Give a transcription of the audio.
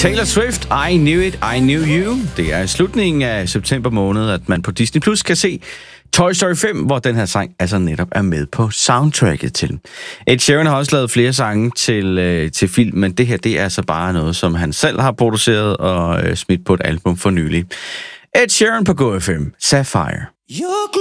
Taylor Swift, I Knew It, I Knew You. Det er i slutningen af september måned, at man på Disney Plus kan se Toy Story 5, hvor den her sang altså netop er med på soundtracket til. Ed Sheeran har også lavet flere sange til film, men det her, det er altså bare noget, som han selv har produceret og smidt på et album for nylig. Ed Sheeran på GoFM, Sapphire.